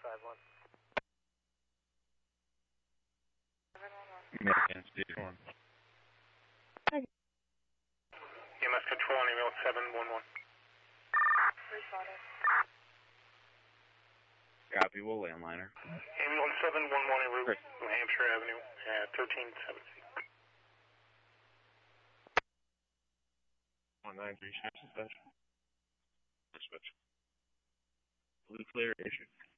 5-1. American State 1. EMS control on email 711. Responded. Copy, we'll landliner. Ambulance 711 en route, New Hampshire Avenue at 1370. 193 dispatch. Dispatch. Blue clear issue.